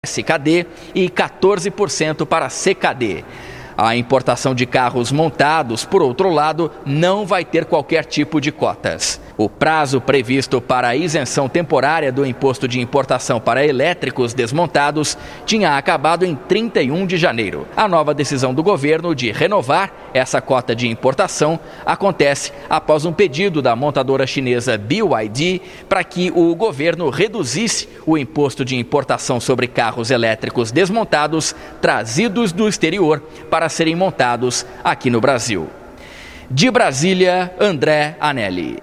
SKD e 14% para CKD. A importação de carros montados, por outro lado, não vai ter qualquer tipo de cotas. O prazo previsto para a isenção temporária do imposto de importação para elétricos desmontados tinha acabado em 31 de janeiro. A nova decisão do governo de renovar essa cota de importação acontece após um pedido da montadora chinesa BYD para que o governo reduzisse o imposto de importação sobre carros elétricos desmontados trazidos do exterior para serem montados aqui no Brasil. De Brasília, André Anelli.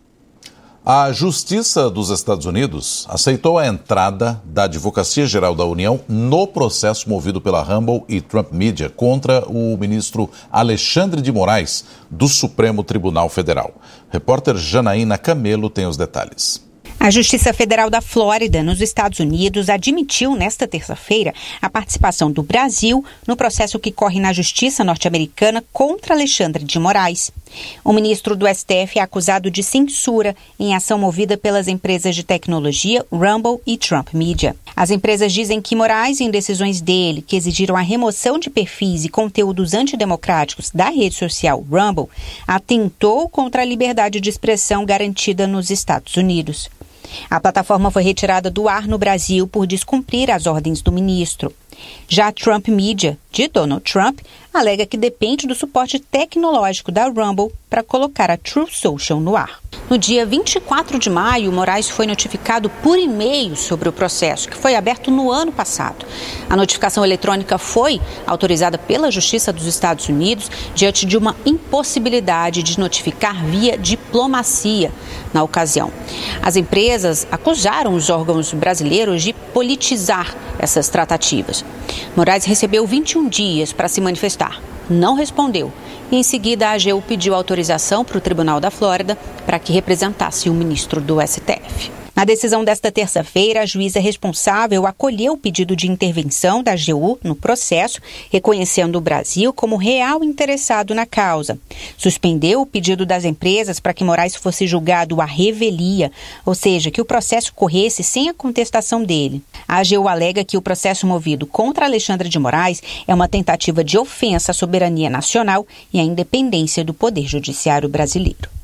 A Justiça dos Estados Unidos aceitou a entrada da Advocacia Geral da União no processo movido pela Rumble e Trump Media contra o ministro Alexandre de Moraes, do Supremo Tribunal Federal. Repórter Janaína Camelo tem os detalhes. A Justiça Federal da Flórida, nos Estados Unidos, admitiu nesta terça-feira a participação do Brasil no processo que corre na Justiça norte-americana contra Alexandre de Moraes. O ministro do STF é acusado de censura em ação movida pelas empresas de tecnologia Rumble e Trump Media. As empresas dizem que Moraes, em decisões dele que exigiram a remoção de perfis e conteúdos antidemocráticos da rede social Rumble, atentou contra a liberdade de expressão garantida nos Estados Unidos. A plataforma foi retirada do ar no Brasil por descumprir as ordens do ministro. Já a Trump Media, de Donald Trump, alega que depende do suporte tecnológico da Rumble para colocar a Truth Social no ar. No dia 24 de maio, Moraes foi notificado por e-mail sobre o processo, que foi aberto no ano passado. A notificação eletrônica foi autorizada pela Justiça dos Estados Unidos diante de uma impossibilidade de notificar via diplomacia na ocasião. As empresas acusaram os órgãos brasileiros de politizar essas tratativas. Moraes recebeu 21 dias para se manifestar. Não respondeu. E em seguida, a AGU pediu autorização para o Tribunal da Flórida para que representasse o ministro do STF. Na decisão desta terça-feira, a juíza responsável acolheu o pedido de intervenção da AGU no processo, reconhecendo o Brasil como real interessado na causa. Suspendeu o pedido das empresas para que Moraes fosse julgado à revelia, ou seja, que o processo corresse sem a contestação dele. A AGU alega que o processo movido contra Alexandre de Moraes é uma tentativa de ofensa à soberania nacional e à independência do Poder Judiciário brasileiro.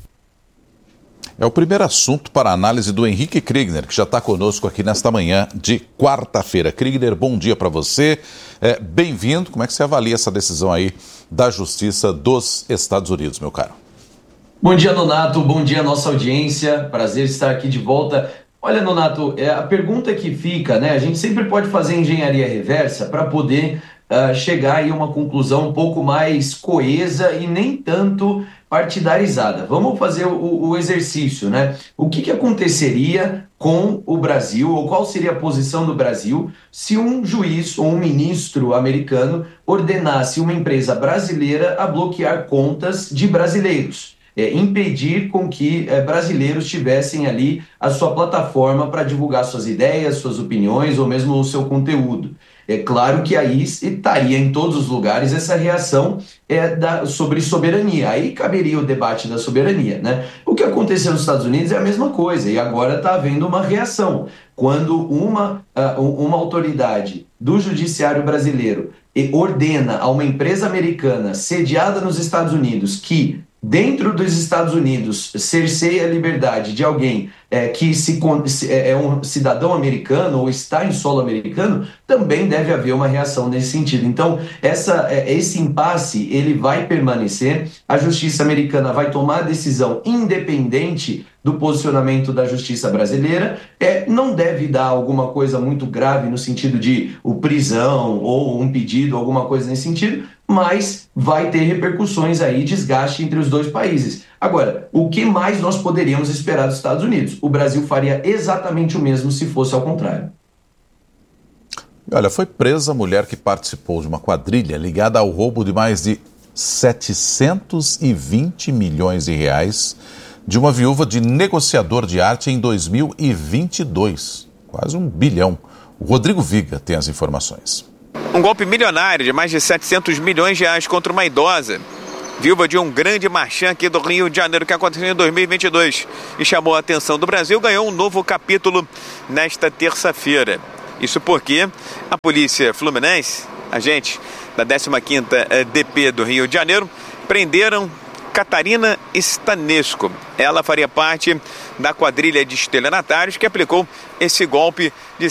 É o primeiro assunto para a análise do Henrique Kriegner, que já está conosco aqui nesta manhã de quarta-feira. Kriegner, bom dia para você. Bem-vindo. Como é que você avalia essa decisão aí da Justiça dos Estados Unidos, meu caro? Bom dia, Nonato. Bom dia, nossa audiência. Prazer estar aqui de volta. Olha, Nonato, a pergunta que fica, né? A gente sempre pode fazer engenharia reversa para poder chegar aí a uma conclusão um pouco mais coesa e nem tanto partidarizada. Vamos fazer o exercício, né? O que aconteceria com o Brasil, ou qual seria a posição do Brasil, se um juiz ou um ministro americano ordenasse uma empresa brasileira a bloquear contas de brasileiros? Impedir com que brasileiros tivessem ali a sua plataforma para divulgar suas ideias, suas opiniões ou mesmo o seu conteúdo. É claro que aí estaria em todos os lugares essa reação sobre soberania. Aí caberia o debate da soberania, né? O que aconteceu nos Estados Unidos é a mesma coisa e agora está havendo uma reação. Quando uma autoridade do judiciário brasileiro ordena a uma empresa americana sediada nos Estados Unidos que dentro dos Estados Unidos cerceia a liberdade de alguém que é um cidadão americano ou está em solo americano, também deve haver uma reação nesse sentido. Então, esse impasse ele vai permanecer, a justiça americana vai tomar a decisão independente do posicionamento da justiça brasileira, não deve dar alguma coisa muito grave no sentido de prisão ou um pedido, alguma coisa nesse sentido, mas vai ter repercussões aí, desgaste entre os dois países. Agora, o que mais nós poderíamos esperar dos Estados Unidos? O Brasil faria exatamente o mesmo se fosse ao contrário. Olha, foi presa a mulher que participou de uma quadrilha ligada ao roubo de mais de 720 milhões de reais de uma viúva de negociador de arte em 2022. Quase 1 bilhão. O Rodrigo Viga tem as informações. Um golpe milionário de mais de 700 milhões de reais contra uma idosa, viúva de um grande marchand aqui do Rio de Janeiro, que aconteceu em 2022 e chamou a atenção do Brasil, ganhou um novo capítulo nesta terça-feira. Isso porque a polícia fluminense, agentes da 15ª DP do Rio de Janeiro, prenderam Catarina Stanesco. Ela faria parte da quadrilha de estelionatários que aplicou esse golpe de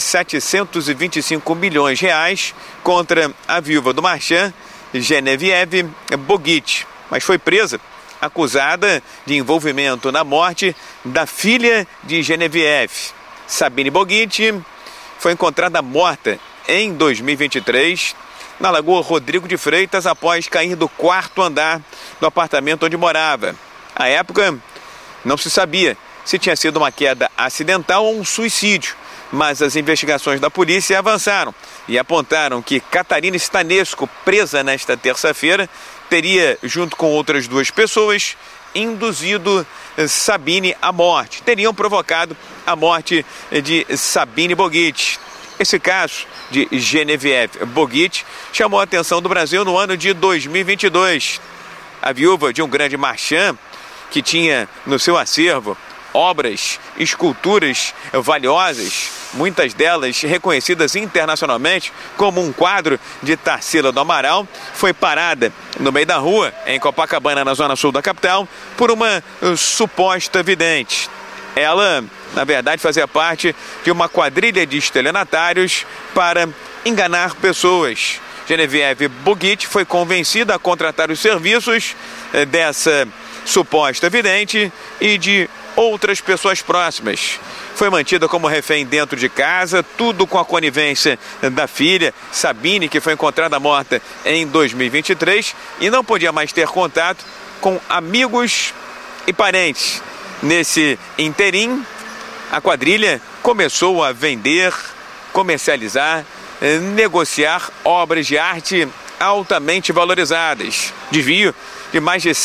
725 milhões de reais contra a viúva do marchand, Genevieve Boguit, mas foi presa acusada de envolvimento na morte da filha de Genevieve. Sabine Boguit foi encontrada morta em 2023 na Lagoa Rodrigo de Freitas após cair do 4º andar do apartamento onde morava. À época, não se sabia se tinha sido uma queda acidental ou um suicídio, mas as investigações da polícia avançaram e apontaram que Catarina Stanesco, presa nesta terça-feira, teria, junto com outras 2 pessoas, induzido Sabine à morte. Teriam provocado a morte de Sabine Boguit. Esse caso de Genevieve Boguit chamou a atenção do Brasil no ano de 2022. A viúva de um grande marchand, que tinha no seu acervo obras, esculturas valiosas, muitas delas reconhecidas internacionalmente, como um quadro de Tarsila do Amaral, foi parada no meio da rua, em Copacabana, na zona sul da capital, por uma suposta vidente. Ela, na verdade, fazia parte de uma quadrilha de estelionatários para enganar pessoas. Genevieve Boguit foi convencida a contratar os serviços dessa suposta vidente e de outras pessoas próximas. Foi mantida como refém dentro de casa, tudo com a conivência da filha, Sabine, que foi encontrada morta em 2023 e não podia mais ter contato com amigos e parentes. Nesse interim, a quadrilha começou a vender, comercializar, negociar obras de arte altamente valorizadas. Desvio de mais de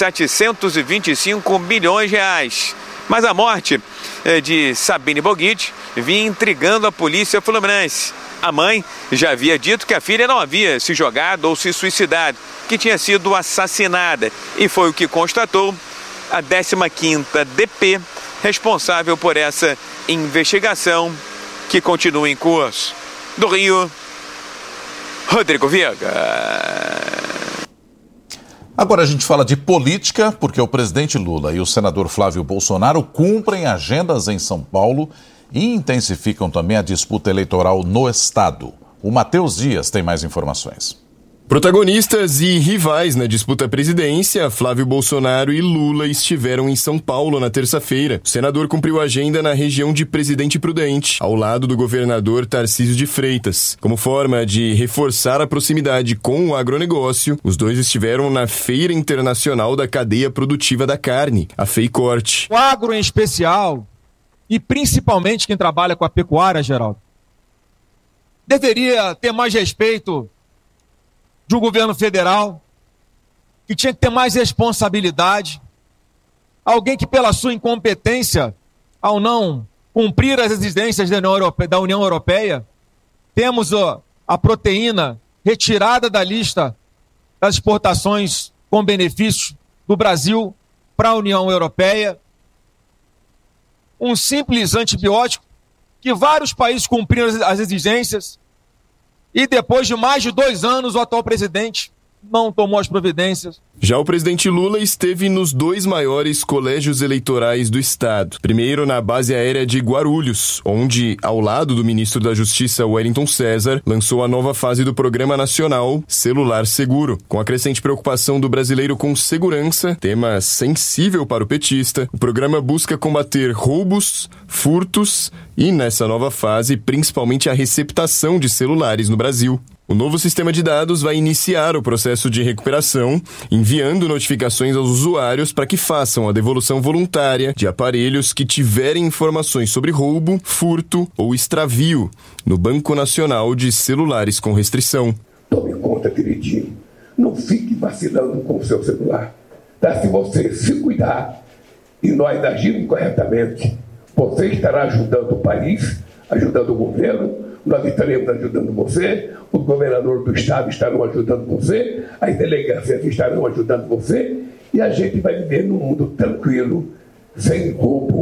725 milhões de reais. Mas a morte de Sabine Boguit vinha intrigando a polícia fluminense. A mãe já havia dito que a filha não havia se jogado ou se suicidado, que tinha sido assassinada. E foi o que constatou a 15ª DP, responsável por essa investigação que continua em curso. Do Rio, Rodrigo Viega. Agora a gente fala de política, porque o presidente Lula e o senador Flávio Bolsonaro cumprem agendas em São Paulo e intensificam também a disputa eleitoral no estado. O Matheus Dias tem mais informações. Protagonistas e rivais na disputa à presidência, Flávio Bolsonaro e Lula estiveram em São Paulo na terça-feira. O senador cumpriu a agenda na região de Presidente Prudente, ao lado do governador Tarcísio de Freitas. Como forma de reforçar a proximidade com o agronegócio, os dois estiveram na Feira Internacional da Cadeia Produtiva da Carne, a FEICORTE. O agro em especial, e principalmente quem trabalha com a pecuária, Geraldo, deveria ter mais respeito de um governo federal, que tinha que ter mais responsabilidade, alguém que pela sua incompetência, ao não cumprir as exigências da União Europeia, temos a proteína retirada da lista das exportações com benefícios do Brasil para a União Europeia, um simples antibiótico que vários países cumpriram as exigências. E depois de mais de 2 anos, o atual presidente não tomou as providências. Já o presidente Lula esteve nos 2 maiores colégios eleitorais do estado. Primeiro na base aérea de Guarulhos, onde, ao lado do ministro da Justiça, Wellington César, lançou a nova fase do Programa Nacional Celular Seguro. Com a crescente preocupação do brasileiro com segurança, tema sensível para o petista, o programa busca combater roubos, furtos e, nessa nova fase, principalmente a receptação de celulares no Brasil. O novo sistema de dados vai iniciar o processo de recuperação, enviando notificações aos usuários para que façam a devolução voluntária de aparelhos que tiverem informações sobre roubo, furto ou extravio no Banco Nacional de Celulares com Restrição. Tome conta, queridinho. Não fique vacilando com o seu celular. Tá? Se você se cuidar e nós agirmos corretamente, você estará ajudando o país, ajudando o governo. Nós estaremos ajudando você, o governador do estado estarão ajudando você, as delegacias estarão ajudando você, e a gente vai viver num mundo tranquilo, sem roubo,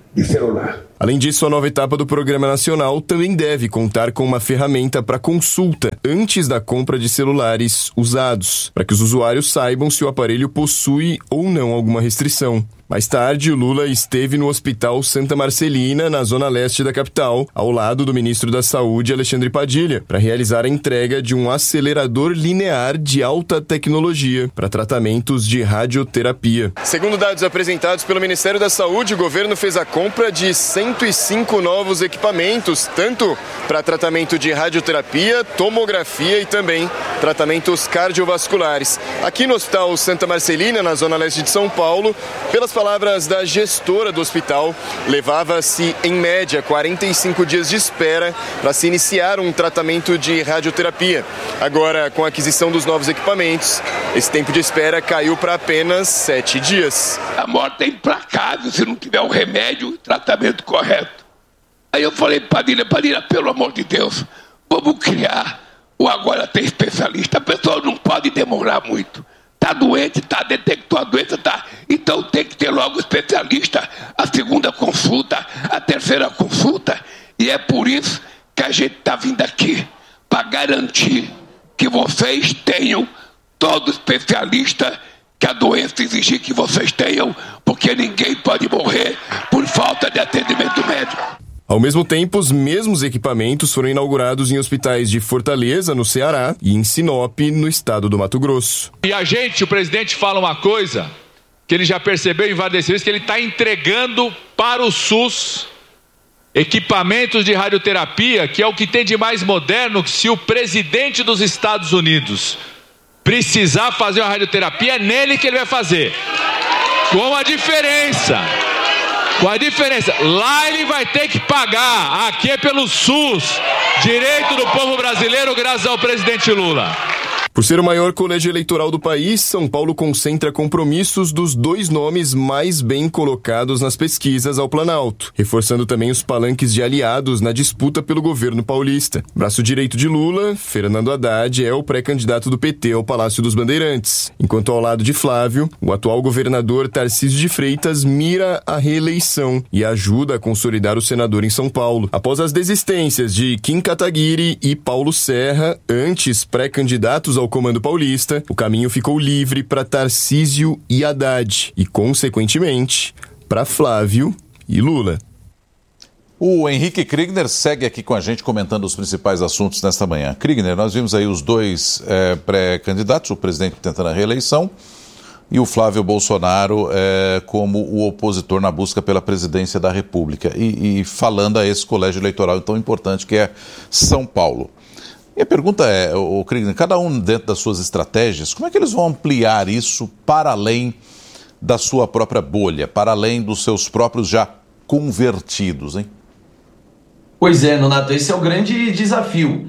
de celular. Além disso, a nova etapa do Programa Nacional também deve contar com uma ferramenta para consulta antes da compra de celulares usados, para que os usuários saibam se o aparelho possui ou não alguma restrição. Mais tarde, o Lula esteve no Hospital Santa Marcelina, na zona leste da capital, ao lado do ministro da Saúde, Alexandre Padilha, para realizar a entrega de um acelerador linear de alta tecnologia para tratamentos de radioterapia. Segundo dados apresentados pelo Ministério da Saúde, o governo fez a compra de 105 novos equipamentos, tanto para tratamento de radioterapia, tomografia e também tratamentos cardiovasculares. Aqui no Hospital Santa Marcelina, na zona leste de São Paulo, pelas palavras da gestora do hospital, levava-se em média 45 dias de espera para se iniciar um tratamento de radioterapia. Agora, com a aquisição dos novos equipamentos, esse tempo de espera caiu para apenas 7 dias. A morte é implacável se não tiver o remédio e o tratamento correto. Aí eu falei, Padilha, pelo amor de Deus, vamos criar ou agora tem especialista. A pessoa não pode demorar muito. Está doente, detectou a doença, então tem que ter logo especialista, a segunda consulta, a terceira consulta, e é por isso que a gente está vindo aqui, para garantir que vocês tenham todo especialista que a doença exigir que vocês tenham, porque ninguém pode morrer por falta de atendimento médico. Ao mesmo tempo, os mesmos equipamentos foram inaugurados em hospitais de Fortaleza, no Ceará, e em Sinop, no estado do Mato Grosso. E o presidente fala uma coisa que ele já percebeu em várias vezes, que ele está entregando para o SUS equipamentos de radioterapia, que é o que tem de mais moderno, que se o presidente dos Estados Unidos precisar fazer uma radioterapia, é nele que ele vai fazer. Com a diferença, lá ele vai ter que pagar, aqui é pelo SUS, direito do povo brasileiro, graças ao presidente Lula. Por ser o maior colégio eleitoral do país, São Paulo concentra compromissos dos 2 nomes mais bem colocados nas pesquisas ao Planalto, reforçando também os palanques de aliados na disputa pelo governo paulista. Braço direito de Lula, Fernando Haddad é o pré-candidato do PT ao Palácio dos Bandeirantes, enquanto ao lado de Flávio, o atual governador Tarcísio de Freitas mira a reeleição e ajuda a consolidar o senador em São Paulo. Após as desistências de Kim Kataguiri e Paulo Serra, antes pré-candidatos ao comando paulista, o caminho ficou livre para Tarcísio e Haddad e, consequentemente, para Flávio e Lula. O Henrique Kriegner segue aqui com a gente comentando os principais assuntos nesta manhã. Kriegner, nós vimos aí os 2 pré-candidatos, o presidente tentando a reeleição e o Flávio Bolsonaro como o opositor na busca pela presidência da República e falando a esse colégio eleitoral tão importante que é São Paulo. E a pergunta é, Kriegner, cada um dentro das suas estratégias, como é que eles vão ampliar isso para além da sua própria bolha, para além dos seus próprios já convertidos, hein? Pois é, Nonato, esse é o grande desafio.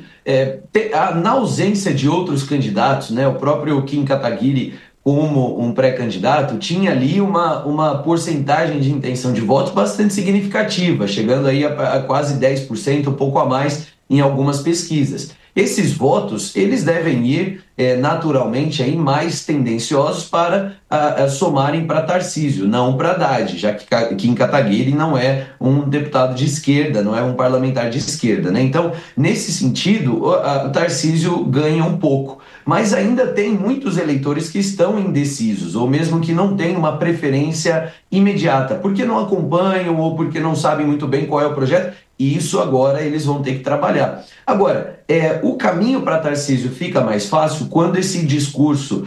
Na ausência de outros candidatos, né, o próprio Kim Kataguiri, como um pré-candidato, tinha ali uma porcentagem de intenção de votos bastante significativa, chegando aí a quase 10%, um pouco a mais em algumas pesquisas. Esses votos, eles devem ir naturalmente aí mais tendenciosos para somarem para Tarcísio, não para Haddad, já que Kim Kataguiri não é um deputado de esquerda, não é um parlamentar de esquerda, né? Então, nesse sentido, o Tarcísio ganha um pouco, mas ainda tem muitos eleitores que estão indecisos, ou mesmo que não têm uma preferência imediata, porque não acompanham ou porque não sabem muito bem qual é o projeto. E isso agora eles vão ter que trabalhar. Agora, o caminho para Tarcísio fica mais fácil quando esse discurso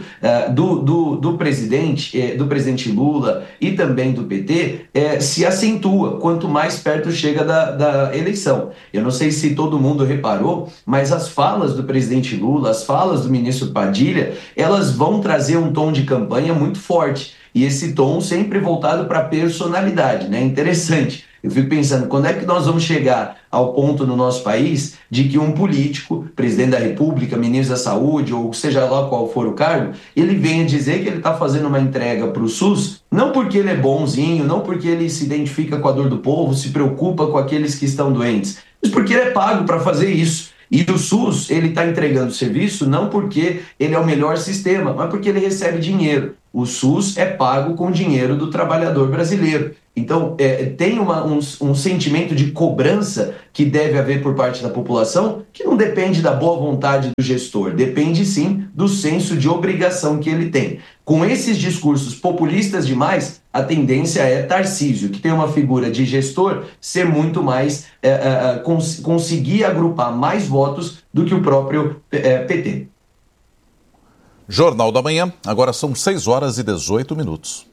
do presidente Lula e também do PT se acentua, quanto mais perto chega da eleição. Eu não sei se todo mundo reparou, mas as falas do presidente Lula, as falas do ministro Padilha, elas vão trazer um tom de campanha muito forte. E esse tom sempre voltado para a personalidade, né? Interessante. Eu fico pensando, quando é que nós vamos chegar ao ponto no nosso país de que um político, presidente da República, ministro da Saúde, ou seja lá qual for o cargo, ele venha dizer que ele está fazendo uma entrega para o SUS, não porque ele é bonzinho, não porque ele se identifica com a dor do povo, se preocupa com aqueles que estão doentes, mas porque ele é pago para fazer isso. E o SUS, ele está entregando serviço não porque ele é o melhor sistema, mas porque ele recebe dinheiro. O SUS é pago com dinheiro do trabalhador brasileiro. Então, tem um sentimento de cobrança que deve haver por parte da população, que não depende da boa vontade do gestor, depende sim do senso de obrigação que ele tem. Com esses discursos populistas demais, a tendência é Tarcísio, que tem uma figura de gestor, ser muito mais, conseguir agrupar mais votos do que o próprio PT. Jornal da Manhã, agora são 6h18.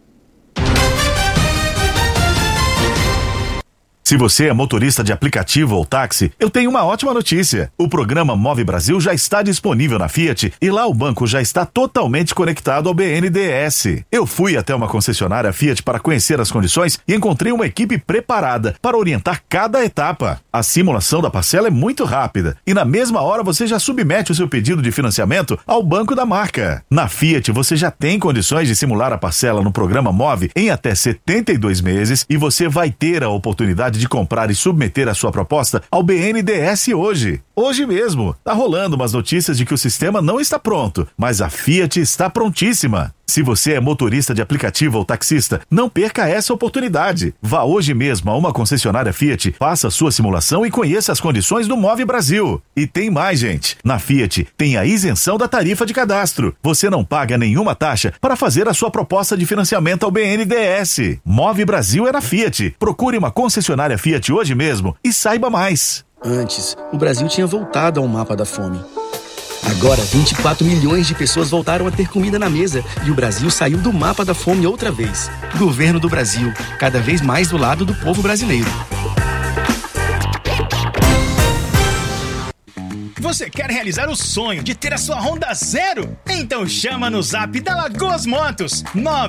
Se você é motorista de aplicativo ou táxi, eu tenho uma ótima notícia. O programa Move Brasil já está disponível na Fiat e lá o banco já está totalmente conectado ao BNDES. Eu fui até uma concessionária Fiat para conhecer as condições e encontrei uma equipe preparada para orientar cada etapa. A simulação da parcela é muito rápida e na mesma hora você já submete o seu pedido de financiamento ao banco da marca. Na Fiat você já tem condições de simular a parcela no programa Move em até 72 meses e você vai ter a oportunidade de comprar e submeter a sua proposta ao BNDES hoje. Hoje mesmo. Tá rolando umas notícias de que o sistema não está pronto, mas a Fiat está prontíssima. Se você é motorista de aplicativo ou taxista, não perca essa oportunidade. Vá hoje mesmo a uma concessionária Fiat, faça a sua simulação e conheça as condições do Move Brasil. E tem mais, gente. Na Fiat tem a isenção da tarifa de cadastro. Você não paga nenhuma taxa para fazer a sua proposta de financiamento ao BNDES. Move Brasil é na Fiat. Procure uma concessionária Fiat hoje mesmo e saiba mais. Antes, o Brasil tinha voltado ao mapa da fome. Agora, 24 milhões de pessoas voltaram a ter comida na mesa e o Brasil saiu do mapa da fome outra vez. Governo do Brasil, cada vez mais do lado do povo brasileiro. Você quer realizar o sonho de ter a sua Honda zero? Então chama no zap da Lagoas Motos,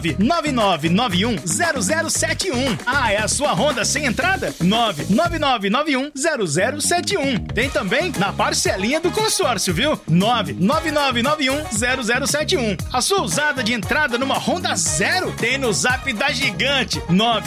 999910071. Ah, é a sua Honda sem entrada? 999910071. Tem também na parcelinha do consórcio, viu? 999910071. A sua usada de entrada numa Honda zero? Tem no zap da Gigante,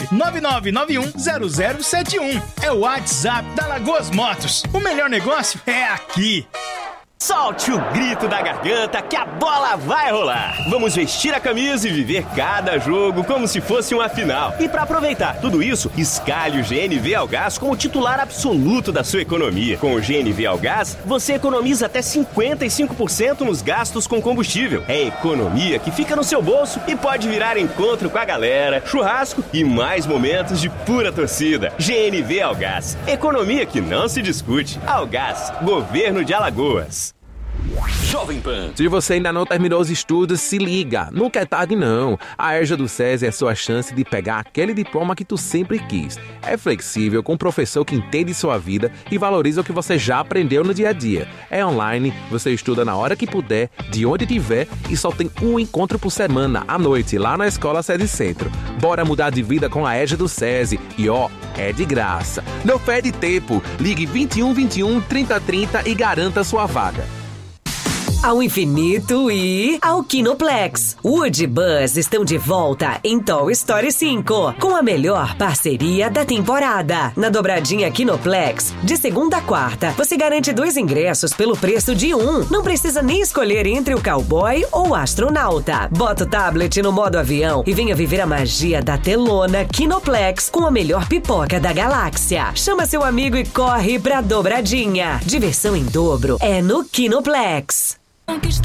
999910071. É o WhatsApp da Lagoas Motos. O melhor negócio é aqui. Solte o grito da garganta que a bola vai rolar. Vamos vestir a camisa e viver cada jogo como se fosse uma final. E para aproveitar tudo isso, escalhe o GNV Algás como titular absoluto da sua economia. Com o GNV Algás, você economiza até 55% nos gastos com combustível. É economia que fica no seu bolso e pode virar encontro com a galera, churrasco e mais momentos de pura torcida. GNV Algás, economia que não se discute. Algás, Governo de Alagoas. Jovem Pan. Se você ainda não terminou os estudos, se liga. Nunca é tarde, não. A EJA do SESI é a sua chance de pegar aquele diploma que tu sempre quis. É flexível, com um professor que entende sua vida e valoriza o que você já aprendeu no dia a dia. É online, você estuda na hora que puder, de onde tiver e só tem um encontro por semana, à noite, lá na Escola SESI Centro. Bora mudar de vida com a EJA do SESI. E ó, é de graça. Não perde tempo. Ligue 2121 3030 e garanta sua vaga. Ao infinito e ao Kinoplex. Woody e Buzz estão de volta em Toy Story 5, com a melhor parceria da temporada. Na dobradinha Kinoplex, de segunda a quarta, você garante 2 ingressos pelo preço de 1. Não precisa nem escolher entre o cowboy ou o astronauta. Bota o tablet no modo avião e venha viver a magia da telona Kinoplex com a melhor pipoca da galáxia. Chama seu amigo e corre pra dobradinha. Diversão em dobro é no Kinoplex.